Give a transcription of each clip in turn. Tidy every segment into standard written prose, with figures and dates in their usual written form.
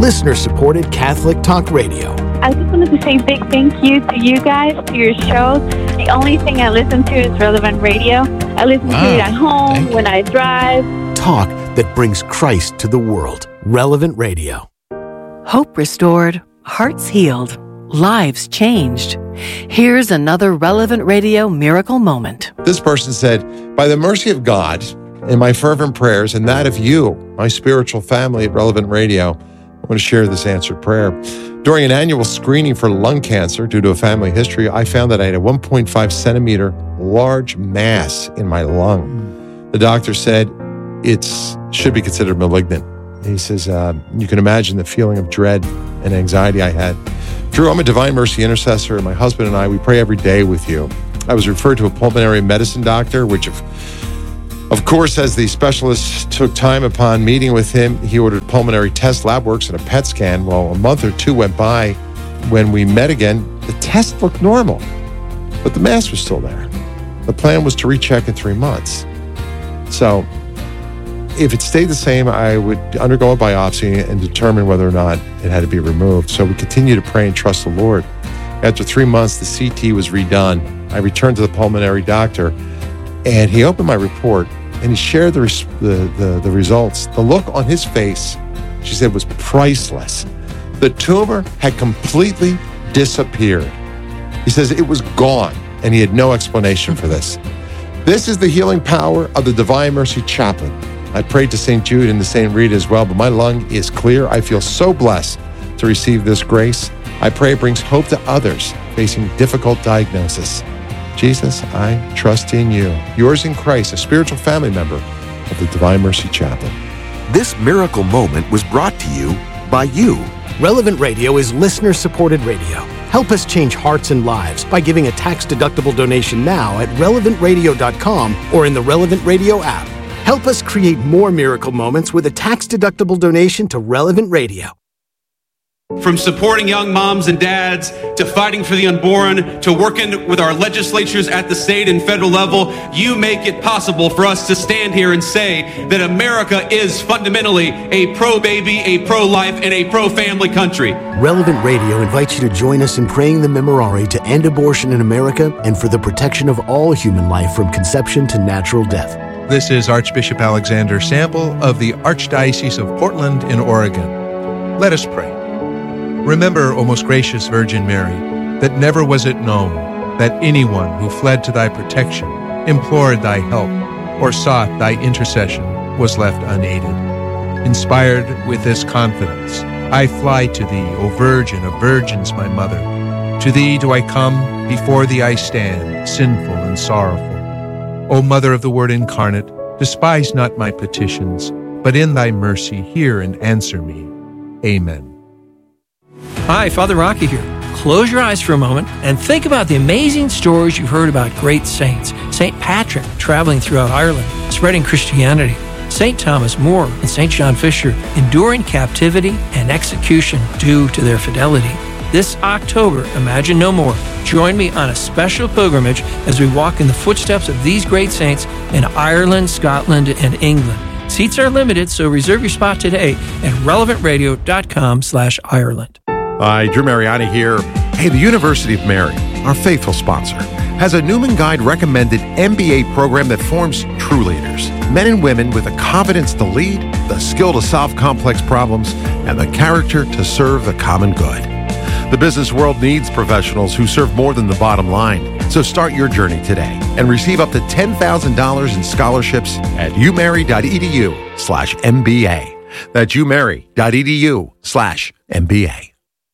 listener-supported Catholic Talk Radio. I just wanted to say a big thank you to you guys, to your show. The only thing I listen to is Relevant Radio. I listen to it at home, when I drive. Talk that brings Christ to the world. Relevant Radio. Hope restored, hearts healed, lives changed. Here's another Relevant Radio miracle moment. This person said, by the mercy of God and my fervent prayers and that of you, my spiritual family at Relevant Radio, I want to share this answered prayer. During an annual screening for lung cancer due to a family history, I found that I had a 1.5 centimeter large mass in my lung. The doctor said it should be considered malignant. He says, you can imagine the feeling of dread and anxiety I had. Drew, I'm a Divine Mercy intercessor, and my husband and I, we pray every day with you. I was referred to a pulmonary medicine doctor, which of course, as the specialist took time upon meeting with him, he ordered pulmonary test, lab works, and a PET scan. Well, a month or two went by. When we met again, the test looked normal, but the mass was still there. The plan was to recheck in 3 months. So if it stayed the same, I would undergo a biopsy and determine whether or not it had to be removed. So we continue to pray and trust the Lord. After 3 months, the CT was redone. I returned to the pulmonary doctor, and he opened my report, and he shared the results. The look on his face, she said, was priceless. The tumor had completely disappeared. He says it was gone, and he had no explanation for this. This is the healing power of the Divine Mercy Chaplain. I prayed to St. Jude and to St. Rita as well, but my lung is clear. I feel so blessed to receive this grace. I pray it brings hope to others facing difficult diagnosis. Jesus, I trust in you. Yours in Christ, a spiritual family member of the Divine Mercy Chaplain. This miracle moment was brought to you by you. Relevant Radio is listener-supported radio. Help us change hearts and lives by giving a tax-deductible donation now at relevantradio.com or in the Relevant Radio app. Help us create more miracle moments with a tax-deductible donation to Relevant Radio. From supporting young moms and dads, to fighting for the unborn, to working with our legislatures at the state and federal level, you make it possible for us to stand here and say that America is fundamentally a pro-baby, a pro-life, and a pro-family country. Relevant Radio invites you to join us in praying the Memorare to end abortion in America and for the protection of all human life from conception to natural death. This is Archbishop Alexander Sample of the Archdiocese of Portland in Oregon. Let us pray. Remember, O most gracious Virgin Mary, that never was it known that anyone who fled to thy protection, implored thy help, or sought thy intercession was left unaided. Inspired with this confidence, I fly to thee, O Virgin of Virgins, my Mother. To thee do I come, before thee I stand, sinful and sorrowful. O Mother of the Word incarnate, despise not my petitions, but in thy mercy hear and answer me. Amen. Hi, Father Rocky here. Close your eyes for a moment and think about the amazing stories you've heard about great saints. St. Patrick traveling throughout Ireland, spreading Christianity. St. Thomas More and St. John Fisher enduring captivity and execution due to their fidelity. This October, Imagine No More. Join me on a special pilgrimage as we walk in the footsteps of these great saints in Ireland, Scotland, and England. Seats are limited, so reserve your spot today at relevantradio.com/Ireland. Hi, Drew Mariani here. Hey, the University of Mary, our faithful sponsor, has a Newman Guide recommended MBA program that forms true leaders. Men and women with the confidence to lead, the skill to solve complex problems, and the character to serve the common good. The business world needs professionals who serve more than the bottom line. So start your journey today and receive up to $10,000 in scholarships at umary.edu/MBA. That's umary.edu/MBA.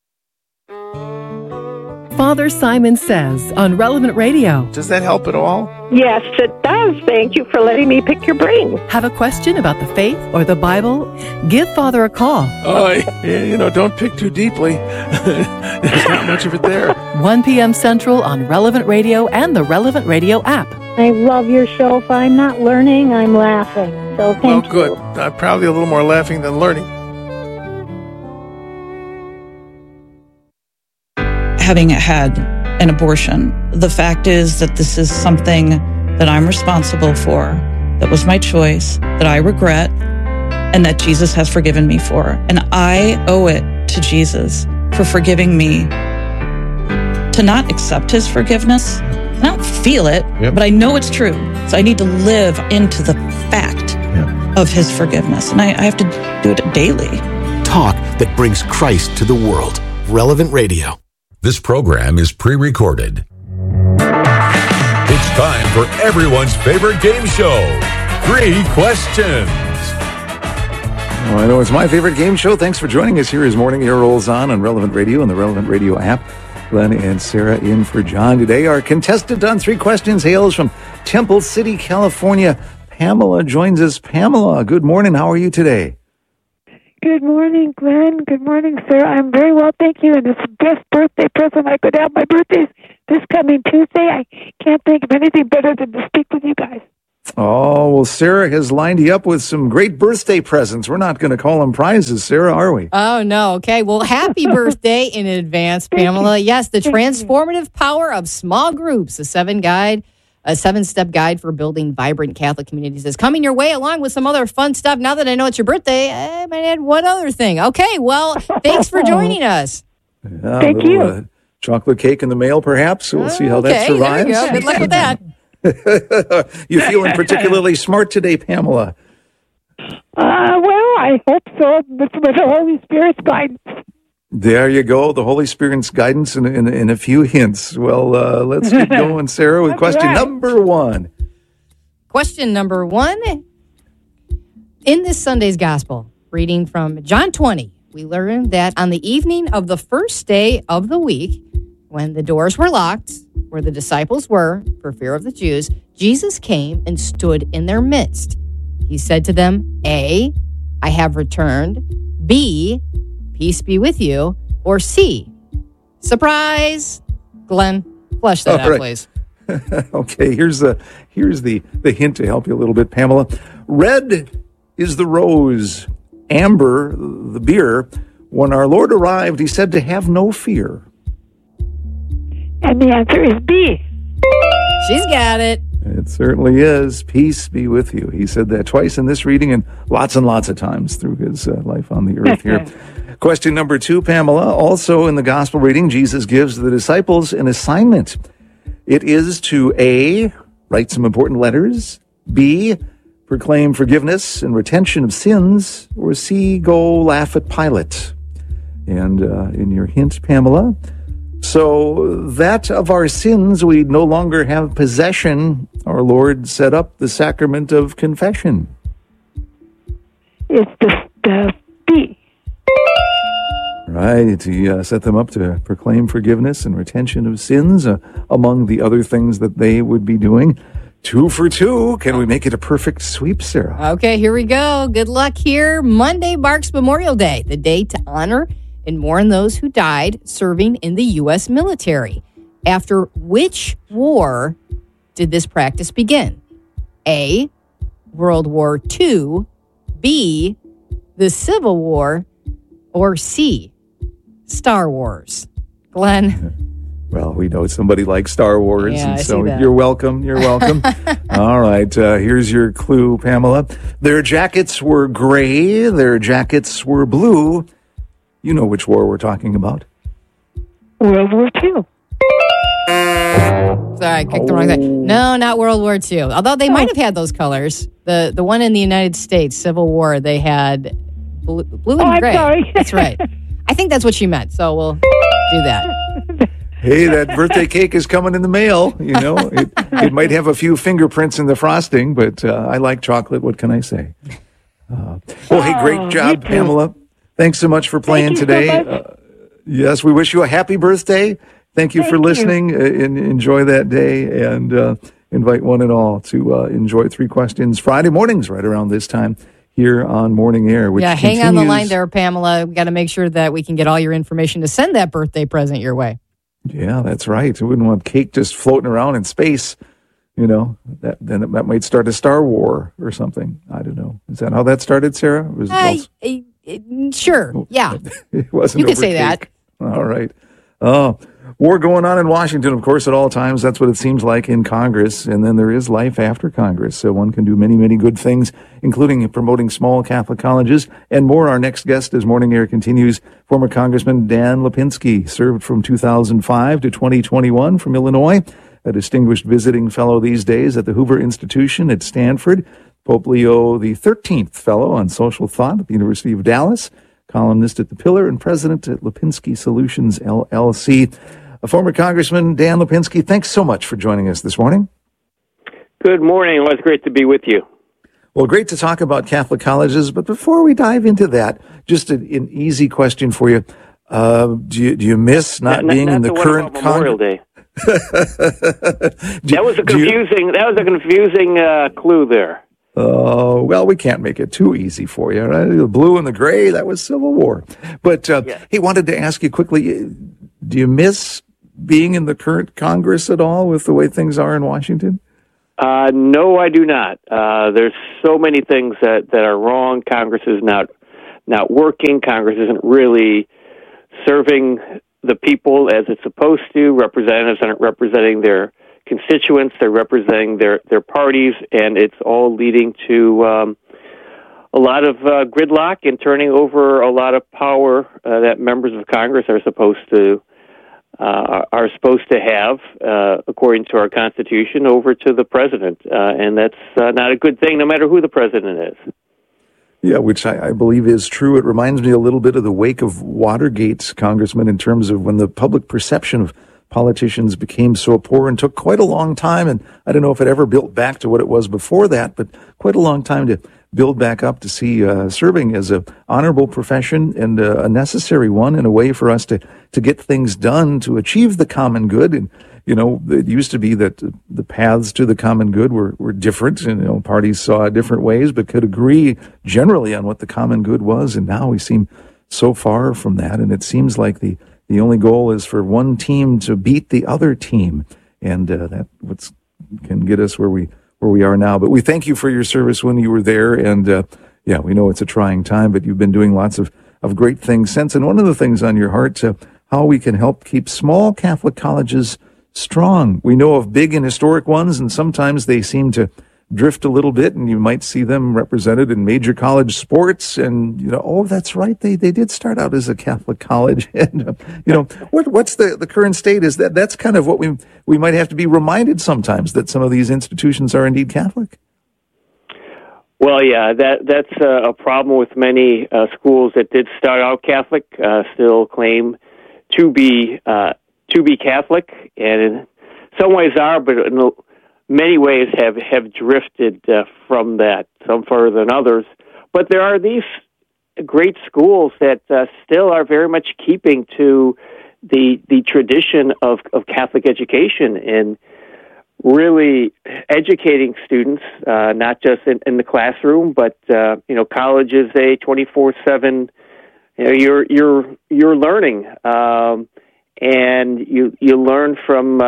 Father Simon Says on Relevant Radio. Does that help at all? Yes, it does. Thank you for letting me pick your brain. Have a question about the faith or the Bible? Give Father a call. Don't pick too deeply. There's not much of it there. 1 p.m. Central on Relevant Radio and the Relevant Radio app. I love your show. If I'm not learning, I'm laughing. So thank you. Well, good. Probably a little more laughing than learning. Having had an abortion, the fact is that this is something that I'm responsible for, that was my choice, that I regret, and that Jesus has forgiven me for. And I owe it to Jesus for forgiving me to not accept his forgiveness. I don't feel it, but I know it's true. So I need to live into the fact of his forgiveness. And I have to do it daily. Talk that brings Christ to the world. Relevant Radio. This program is pre-recorded. It's time for everyone's favorite game show, 3 Questions. Oh, I know it's my favorite game show. Thanks for joining us here as Morning Air rolls on Relevant Radio and the Relevant Radio app. Glenn and Sarah in for John today. Our contestant on 3 Questions hails from Temple City, California. Pamela joins us. Pamela, good morning. How are you today? Good morning, Glenn. Good morning, Sarah. I'm very well, thank you. And it's the best birthday present I could have. My birthday's this coming Tuesday. I can't think of anything better than to speak with you guys. Oh, well, Sarah has lined you up with some great birthday presents. We're not going to call them prizes, Sarah, are we? Oh, no. Okay. Well, happy birthday in advance, Pamela. Yes, the transformative power of small groups, a 7-step guide for building vibrant Catholic communities is coming your way, along with some other fun stuff. Now that I know it's your birthday, I might add one other thing. Okay. Well, thanks for joining us. Yeah, Thank you. Chocolate cake in the mail, perhaps. We'll see how that survives. There you go. Good luck with that. You feeling particularly smart today, Pamela? Well, I hope so, with the Holy Spirit's guidance. There you go, the Holy Spirit's guidance and a few hints. Well, let's get going, Sarah, with question number 1. Question number 1. In this Sunday's Gospel, reading from John 20, we learn that on the evening of the first day of the week, when the doors were locked, where the disciples were, for fear of the Jews, Jesus came and stood in their midst. He said to them, A, I have returned. B, peace be with you. Or C, surprise. Glenn, flesh that out, please. Okay, here's the hint to help you a little bit, Pamela. Red is the rose, amber the beer. When our Lord arrived, he said to have no fear. And the answer is B. She's got it. It certainly is. Peace be with you. He said that twice in this reading and lots of times through his life on the earth here. Question number 2, Pamela. Also in the gospel reading, Jesus gives the disciples an assignment. It is to A, write some important letters, B, proclaim forgiveness and retention of sins, or C, go laugh at Pilate. And in your hint, Pamela, so that of our sins we no longer have possession, our Lord set up the sacrament of confession. It's the B. Right. He set them up to proclaim forgiveness and retention of sins, among the other things that they would be doing. 2 for 2. Can we make it a perfect sweep, Sarah? Okay, here we go. Good luck here. Monday marks Memorial Day, the day to honor and mourn those who died serving in the U.S. military. After which war did this practice begin? A, World War II, B, the Civil War, or C, Star Wars? Glenn? Well, we know somebody likes Star Wars, yeah, and so you're welcome. You're welcome. All right, here's your clue, Pamela. Their jackets were gray. Their jackets were blue. You know which war we're talking about. World War II. Sorry, I picked the wrong thing. No, not World War II. Although they might have had those colors. The one in the United States, Civil War, they had blue and gray. I'm sorry. That's right. I think that's what she meant, so we'll do that. Hey, that birthday cake is coming in the mail. You know, it might have a few fingerprints in the frosting, but I like chocolate. What can I say? Well, hey, great job, Pamela. Thanks so much for playing today. So yes, we wish you a happy birthday. Thank you for listening. Enjoy that day, and invite one and all to enjoy 3 Questions Friday mornings right around this time here on Morning Air. Which hang on the line there, Pamela. We got to make sure that we can get all your information to send that birthday present your way. Yeah, that's right. We wouldn't want cake just floating around in space. You know, that might start a Star War or something. I don't know. Is that how that started, Sarah? Sure. Yeah. It wasn't. You could say that. All right. Oh, War going on in Washington, of course, at all times. That's what it seems like in Congress. And then there is life after Congress. So one can do many, many good things, including promoting small Catholic colleges and more. Our next guest, as Morning Air continues, former Congressman Dan Lipinski, served from 2005 to 2021 from Illinois, a distinguished visiting fellow these days at the Hoover Institution at Stanford, Pope Leo XIII Fellow on Social Thought at the University of Dallas, columnist at The Pillar, and president at Lipinski Solutions, LLC. Former Congressman Dan Lipinski, thanks so much for joining us this morning. Good morning. Well, it's great to be with you. Well, great to talk about Catholic colleges, but before we dive into that, just an easy question for you. Do you miss not being in the current Memorial Day? That was a confusing clue there. Oh, well, we can't make it too easy for you, right? The blue and the gray, that was Civil War. But, Hey, wanted to ask you quickly, do you miss being in the current Congress at all with the way things are in Washington? No, I do not. There's so many things that are wrong. Congress is not working. Congress isn't really serving the people as it's supposed to. Representatives aren't representing their constituents. They're representing their parties, and it's all leading to a lot of gridlock and turning over a lot of power that members of Congress are supposed to have, according to our Constitution, over to the president, and that's not a good thing, no matter who the president is. Yeah, which I believe is true. It reminds me a little bit of the wake of Watergate, Congressman, in terms of when the public perception of politicians became so poor and took quite a long time. And I don't know if it ever built back to what it was before that, but quite a long time to build back up to see serving as an honorable profession and a necessary one in a way for us to get things done to achieve the common good. And, you know, it used to be that the paths to the common good were different, and, you know, parties saw it different ways, but could agree generally on what the common good was. And now we seem so far from that. And it seems like the only goal is for one team to beat the other team. And that can get us where we are now. But we thank you for your service when you were there. And we know it's a trying time, but you've been doing lots of great things since. And one of the things on your heart, how we can help keep small Catholic colleges strong. We know of big and historic ones, and sometimes they seem to drift a little bit, and you might see them represented in major college sports. And, you know, oh, that's right, they did start out as a Catholic college. And, what's the current state is that's kind of what we might have to be reminded sometimes, that some of these institutions are indeed Catholic. Well, yeah, that's a problem with many schools that did start out Catholic, still claim to be Catholic, and in some ways are, but in many ways have drifted from that, some further than others. But there are these great schools that still are very much keeping to the tradition of Catholic education and really educating students, not just in the classroom, but college is a 24/7. You're learning, and you learn from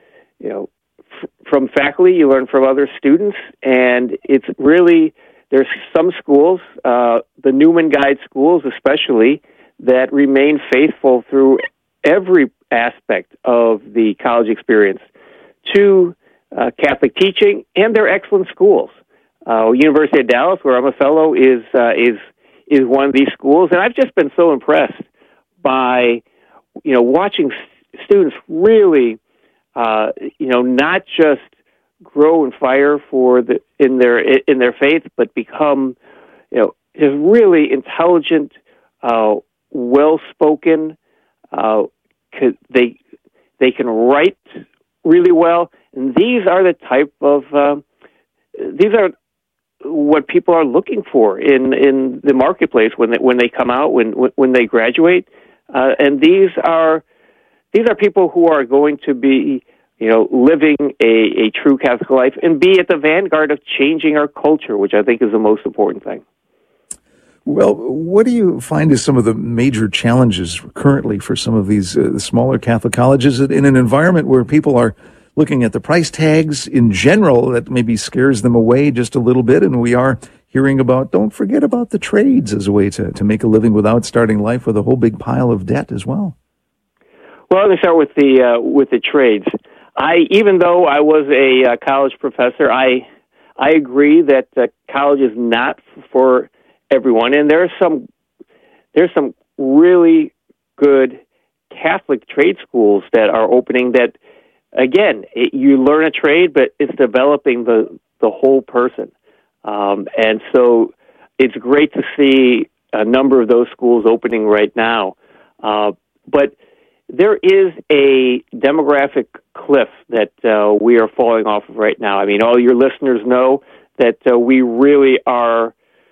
from faculty, you learn from other students, and it's really, there's some schools, the Newman Guide schools especially, that remain faithful through every aspect of the college experience to Catholic teaching, and they're excellent schools. University of Dallas, where I'm a fellow, is one of these schools, and I've just been so impressed by watching students really not just grow and fire in their faith, but become just really intelligent, well-spoken. They can write really well, and these are the type of these are what people are looking for in the marketplace when they come out, when they graduate, and these are people who are going to be living a true Catholic life and be at the vanguard of changing our culture, which I think is the most important thing. Well, what do you find is some of the major challenges currently for some of these smaller Catholic colleges in an environment where people are looking at the price tags in general that maybe scares them away just a little bit, and we are hearing about, don't forget about the trades as a way to make a living without starting life with a whole big pile of debt as well? Well, let me start with the trades. Even though I was a college professor, I agree that college is not for everyone, and there's some really good Catholic trade schools that are opening. That again, you learn a trade, but it's developing the whole person, and so it's great to see a number of those schools opening right now. But there is a demographic cliff that we are falling off of right now. I mean, all your listeners know that we really are,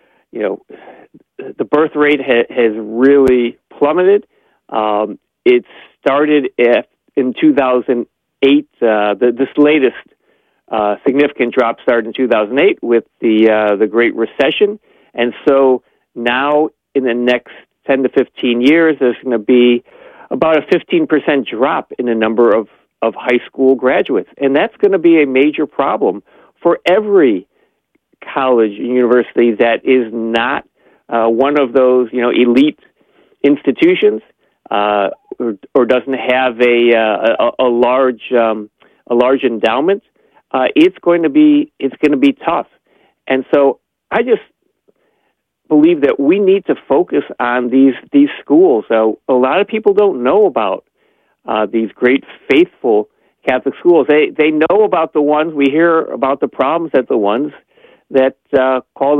the birth rate has really plummeted. It started in 2008. This latest significant drop started in 2008 with the Great Recession. And so now in the next 10 to 15 years, there's going to be about a 15% drop in the number of high school graduates. And that's going to be a major problem for every college and university that is not one of those, elite institutions or doesn't have a large endowment. It's going to be tough. And so I just believe that we need to focus on these schools. So a lot of people don't know about these great faithful Catholic schools. They know about the ones, we hear about the problems at the ones that call